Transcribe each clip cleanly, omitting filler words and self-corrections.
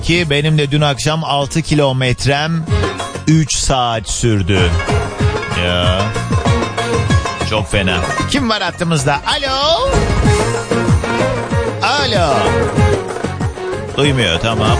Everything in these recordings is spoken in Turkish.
Ki benim de dün akşam 6 kilometrem 3 saat sürdü. Ya. Çok fena. Kim var hattımızda? Alo. Alo. Duymuyor, tamam.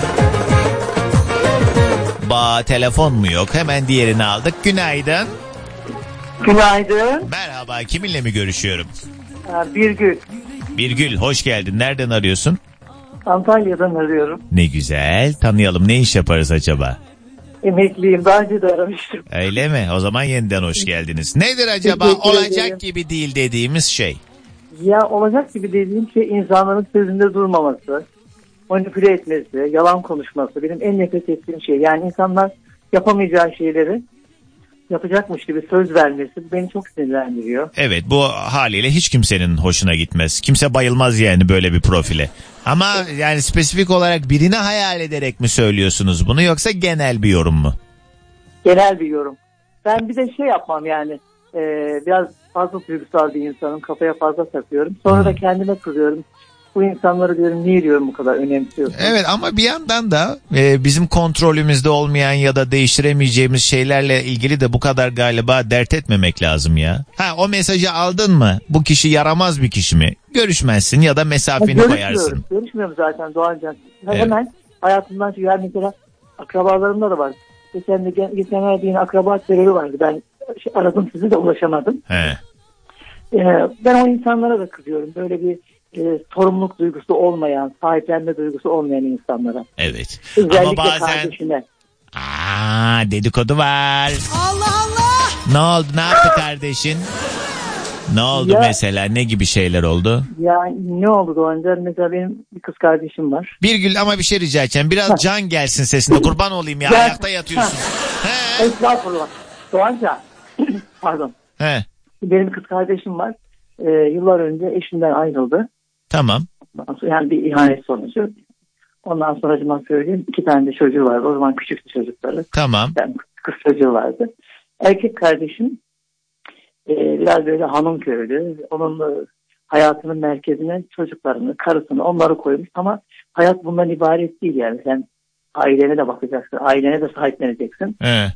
Telefon mu yok? Hemen diğerini aldık. Günaydın. Günaydın. Merhaba. Kiminle mi görüşüyorum? Birgül. Birgül, hoş geldin. Nereden arıyorsun? Antalya'dan arıyorum. Ne güzel. Tanıyalım. Ne iş yaparız acaba? Emekliyim. Daha önce de aramıştım. Öyle mi? O zaman yeniden hoş geldiniz. Nedir acaba olacak gibi değil dediğimiz şey? Ya olacak gibi dediğim şey insanların sözünde durmaması, manipüle etmesi, yalan konuşması. Benim en nefret ettiğim şey. Yani insanlar yapamayacağı şeyleri yapacakmış gibi söz vermesi beni çok sinirlendiriyor. Evet, bu haliyle hiç kimsenin hoşuna gitmez. Kimse bayılmaz yani böyle bir profile. Ama yani spesifik olarak birini hayal ederek mi söylüyorsunuz bunu, yoksa genel bir yorum mu? Genel bir yorum. Ben bir de şey yapmam yani biraz fazla duygusal bir insanım. Kafaya fazla takıyorum. Sonra da kendime kızıyorum. Bu insanları diyorum niye diyorum bu kadar önemsiyorsun? Evet, ama bir yandan da bizim kontrolümüzde olmayan ya da değiştiremeyeceğimiz şeylerle ilgili de bu kadar galiba dert etmemek lazım ya. O mesajı aldın mı? Bu kişi yaramaz bir kişi mi? Görüşmezsin ya da mesafeni koyarsın. Görüşmüyorum zaten Doğancan. Hemen hayatımdan çıkıyor. Mesela akrabalarımda da var. Geçenlerde yine akraba terörü vardı. Ben aradım sizi de ulaşamadım. Ben o insanlara da kızıyorum. Böyle bir sorumluluk duygusu olmayan, sahiplenme duygusu olmayan insanlara. Evet. Özellikle ama bazen kardeşine. Dedikodu var. Allah Allah. Ne oldu? Ne yaptı kardeşin? Ne oldu mesela? Ne gibi şeyler oldu? Ya ne oldu Doğancan? Mesela benim bir kız kardeşim var. Birgül, ama bir şey rica edeceğim. Biraz can gelsin sesinde. Kurban olayım ya. Ayakta yatıyorsun. Estağfurullah. Doğancan. Pardon. Benim bir kız kardeşim var. Yıllar önce eşinden ayrıldı. Tamam. Yani bir ihanet sonucu. Ondan sonra söyleyeyim 2 tane de çocuğu vardı. O zaman küçüktü çocukları. Tamam. Yani kız çocuğu vardı. Erkek kardeşim biraz böyle hanım köylü. Onun hayatının merkezine çocuklarını, karısını, onları koymuş. Ama hayat bundan ibaret değil yani. Sen ailene de bakacaksın. Ailene de sahipleneceksin.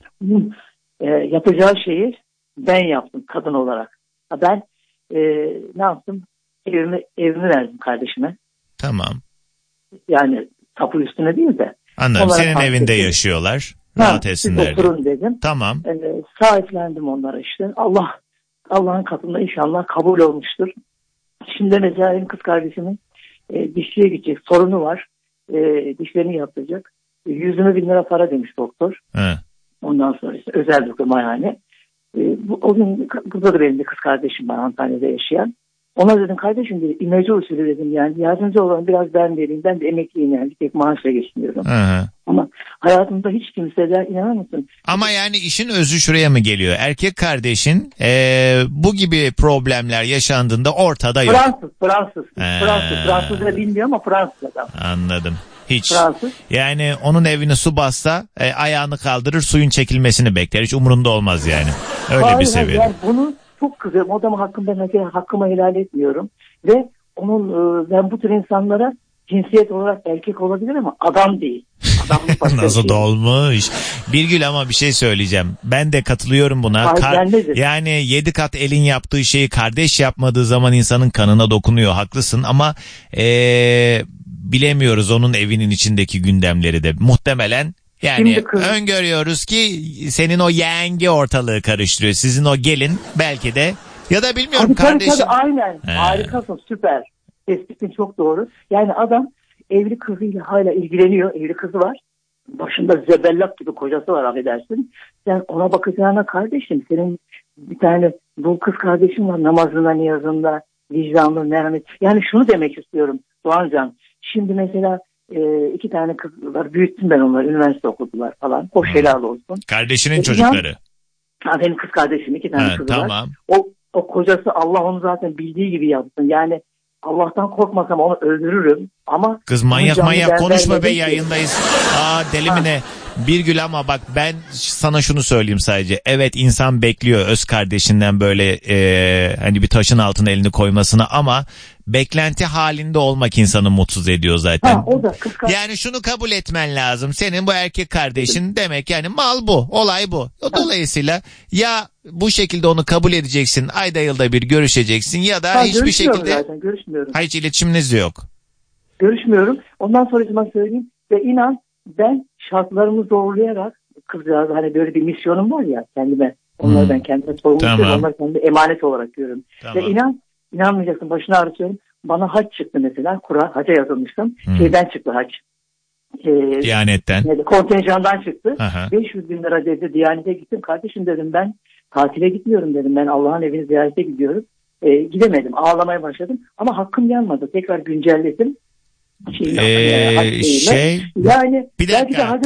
Yapacağı şeyi ben yaptım kadın olarak. Ben ne yaptım? Evimi verdim kardeşime. Tamam. Yani tapu üstüne değil de. Anladım. Senin evinde yaşıyorlar. Rahat etsinler. Oturun dedim. Tamam. Sahiplendim onlara işte. Allah'ın katında inşallah kabul olmuştur. Şimdi mesela benim kız kardeşimin dişçiye gidecek. Sorunu var. Dişlerini yaptıracak. 120.000 lira para demiş doktor. Ondan sonra işte özel dokuma yani. O gün burada da benim de kız kardeşim var Antalya'da yaşayan. Ona dedim kardeşim dedi imece usulü dedim yani yardımcı olan biraz ben vereyim. Ben de emekliyim yani bir tek maaşla geçiniyorum. Ama hayatımda hiç kimseler inanır mısın? Ama yani işin özü şuraya mı geliyor? Erkek kardeşin bu gibi problemler yaşandığında ortada yok. Fransız da bilmiyor ama Fransız adam. Anladım. Hiç. Fransız. Yani onun evine su bassa ayağını kaldırır, suyun çekilmesini bekler. Hiç umurunda olmaz yani. Öyle bir seviye. Yani bunu çok kızıyorum. O adamı hakkımı helal etmiyorum. Ve ben bu tür insanlara cinsiyet olarak erkek olabilir ama adam değil. Nasıl dolmuş. Birgül, ama bir şey söyleyeceğim. Ben de katılıyorum buna. Yani 7 kat elin yaptığı şeyi kardeş yapmadığı zaman insanın kanına dokunuyor. Haklısın ama bilemiyoruz onun evinin içindeki gündemleri de. Muhtemelen yani öngörüyoruz ki senin o yeğengi ortalığı karıştırıyor. Sizin o gelin belki de ya da bilmiyorum kardeşin. Tabii, aynen. Harikasın, süper. Tespitin çok doğru. Yani adam evli kızıyla hala ilgileniyor. Evli kızı var. Başında zebellak gibi kocası var affedersin. Sen ona bakacağına kardeşim senin bir tane bu kız kardeşin var namazında niyazında vicdanlı merhamet. Yani şunu demek istiyorum Doğancan. Şimdi mesela 2 tane kız var. Büyüttüm ben onları. Üniversite okudular falan. Hoş helal olsun. Kardeşinin çocukları. Benim kız kardeşim 2 tane kızı var. Tamam. O kocası Allah onu zaten bildiği gibi yapsın. Yani Allah'tan korkmasam onu öldürürüm ama... Kız manyak konuşma be, yayındayız. Deli mi ne? Birgül, ama bak ben sana şunu söyleyeyim sadece. Evet, insan bekliyor öz kardeşinden böyle hani bir taşın altına elini koymasını ama beklenti halinde olmak insanı mutsuz ediyor zaten. O da yani şunu kabul etmen lazım. Senin bu erkek kardeşin demek yani mal bu. Olay bu. Dolayısıyla ya bu şekilde onu kabul edeceksin. Ayda yılda bir görüşeceksin ya da hiçbir şekilde. Zaten görüşmüyorum. Hiç iletişiminiz yok. Görüşmüyorum. Ondan sonra sana söyleyeyim ve inan ben şartlarımı zorlayarak kızcağız hani böyle bir misyonum var ya kendime. Onları ben kendime sorumlu tutuyorum. Onları kendime emanet olarak görüyorum. Ve inanmayacaksın başına ağrıtıyorum. Bana hac çıktı mesela. Hacca yazılmıştım. Şeyden çıktı hac. Diyanetten. Kontenjandan çıktı. 500 bin lira dedi. Diyanete gittim. Kardeşim dedim ben tatile gitmiyorum dedim. Ben Allah'ın evini ziyarete gidiyorum. Gidemedim. Ağlamaya başladım. Ama hakkım yanmadı. Tekrar güncelledim. Yani bir dakika.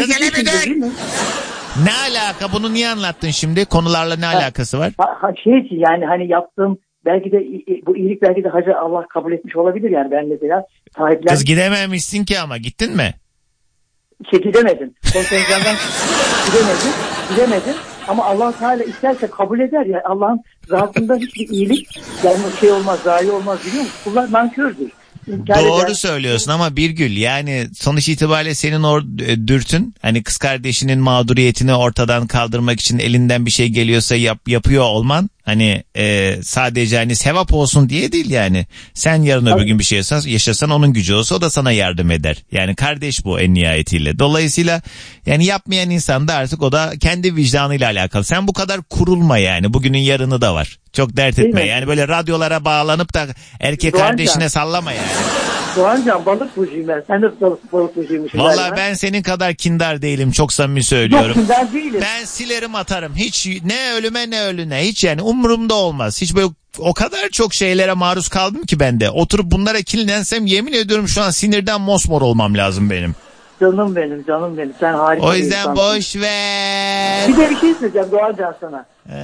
Ne alaka? Bunu niye anlattın şimdi? Konularla ne alakası var? Yani hani yaptığım belki de bu iyilik belki de hacı Allah kabul etmiş olabilir yani ben mesela sahiplen. Kız gidememişsin ki ama gittin mi? Gidemedim. Kontenjandan gidemedim. Ama Allah Teala isterse kabul eder ya. Allah'ın zatında hiçbir iyilik yani şey olmaz, zayi olmaz biliyor musun? Kullar nankördür. Doğru söylüyorsun ama Birgül yani sonuç itibariyle senin dürtün hani kız kardeşinin mağduriyetini ortadan kaldırmak için elinden bir şey geliyorsa yapıyor olman hani sadece hani sevap olsun diye değil yani sen yarın öbür gün bir şey yaşasan onun gücü olsa o da sana yardım eder yani kardeş bu en nihayetiyle dolayısıyla yani yapmayan insan da artık o da kendi vicdanıyla alakalı sen bu kadar kurulma yani bugünün yarını da var çok dert etme yani böyle radyolara bağlanıp da erkek kardeşine sallama yani. Doğancan balık burcuyum ben. Sen de balık burcuymuşsun. Valla ben senin kadar kindar değilim. Çok samimi söylüyorum. Yok kindar değilim. Ben silerim atarım. Hiç ne ölüme ne ölüne. Hiç yani umurumda olmaz. Hiç böyle o kadar çok şeylere maruz kaldım ki ben de. Oturup bunlara kinlensem yemin ediyorum şu an sinirden mosmor olmam lazım benim. Canım benim. Sen harika. O yüzden boş ver. Bir de bir şey söyleyeceğim Doğancan sana.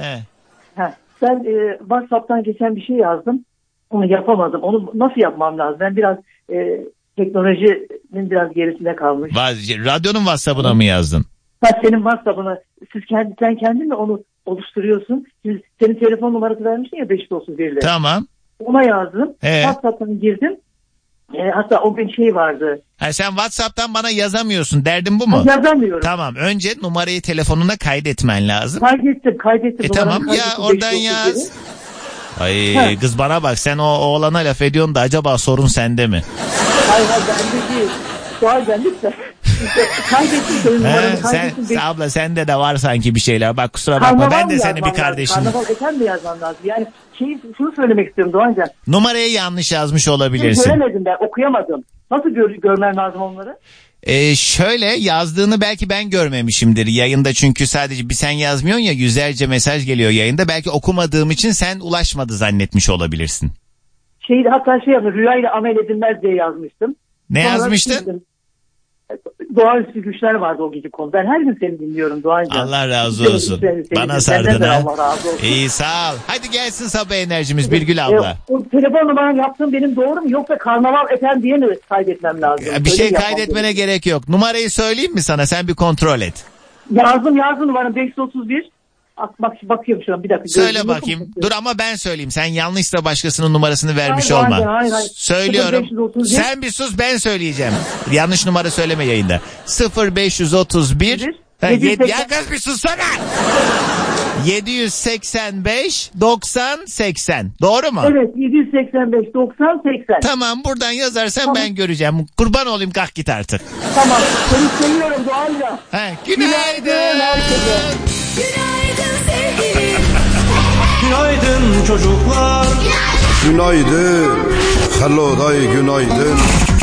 Sen WhatsApp'tan geçen bir şey yazdım. Onu yapamadım. Onu nasıl yapmam lazım? Ben biraz teknolojinin biraz gerisinde kalmış. Radyonun WhatsApp'ına mı yazdın? Senin WhatsApp'ına sen kendin mi onu oluşturuyorsun? Senin telefon numarası vermiştin ya 531'le. Tamam. Ona yazdım. WhatsApp'tan girdim. Hatta o gün şey vardı. Sen WhatsApp'tan bana yazamıyorsun. Derdin bu mu? Yazamıyorum. Tamam. Önce numarayı telefonuna kaydetmen lazım. Kaydettim. Tamam ya oradan yaz. Ay kız bana bak sen o oğlana laf ediyorsun da acaba sorun sende mi? Hayır bende değil. Doğan lütfen. Kaydettim senin numaranı kaydettim. Abla sende de var sanki bir şeyler. Bak kusura bakma Karnaval ben de senin bir kardeşim. Karnaval eten mi yazmam lazım? Yani şunu söylemek istiyorum Doğancan. Numarayı yanlış yazmış olabilirsin. Göremedim ben okuyamadım. Nasıl görmem lazım onları? Şöyle yazdığını belki ben görmemişimdir yayında çünkü sadece bir sen yazmıyorsun ya yüzlerce mesaj geliyor yayında belki okumadığım için sen ulaşmadı zannetmiş olabilirsin. Hatta rüyayla amel edilmez diye yazmıştım. Ne sonra yazmıştın? Doğaüstü güçler vardı o gece konu. Ben her gün seni dinliyorum Doğancan. Allah razı olsun. Bana sardın ha. Allah razı olsun. İyi sağ ol. Hadi gelsin sabah enerjimiz Birgül abla. O telefon numaram yaptığım benim doğru mu yoksa Karnaval Efendi diye mi kaydetmem lazım? Bir şey kaydetmene gerek yok. Numarayı söyleyeyim mi sana? Sen bir kontrol et. Yazdım numaram 531. Bakıyorum şu an bir dakika. Söyle bakayım. Dur ama ben söyleyeyim. Sen yanlışsa başkasının numarasını vermiş olma. Hayır. Söylüyorum. Sen bir sus ben söyleyeceğim. Yanlış numara söyleme yayında. 0531 ya kız bir sussana. 785 90 80. Doğru mu? Evet 785 90 80. Tamam buradan yazarsan ben göreceğim. Kurban olayım kalk git artık. Tamam. Seni seviyorum Doğanca. Günaydın herkese. Günaydın sevgilim. Günaydın çocuklar. Günaydın. Hello day günaydın.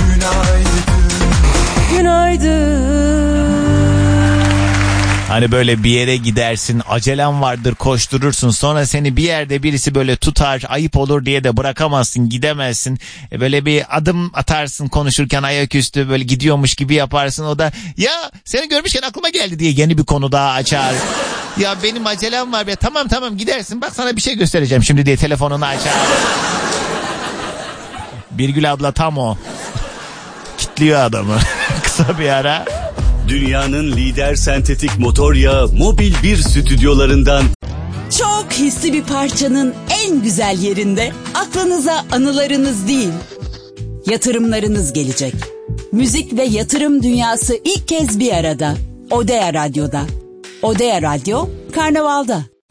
Günaydın. Hani böyle bir yere gidersin, acelen vardır, koşturursun. Sonra seni bir yerde birisi böyle tutar, ayıp olur diye de bırakamazsın, gidemezsin. Böyle bir adım atarsın konuşurken ayaküstü böyle gidiyormuş gibi yaparsın. O da ya seni görmüşken aklıma geldi diye yeni bir konu daha açar. Ya benim acelem var be. Tamam gidersin. Bak sana bir şey göstereceğim şimdi diye telefonunu açar. Birgül abla tam o. Kitliyor adamı. Kısa bir ara. Dünyanın lider sentetik motor yağı Mobil 1 stüdyolarından çok çok hisli bir parçanın en güzel yerinde aklınıza anılarınız değil, yatırımlarınız gelecek. Müzik ve yatırım dünyası ilk kez bir arada. Odea Radyo'da. Odea Radyo, Karnaval'da.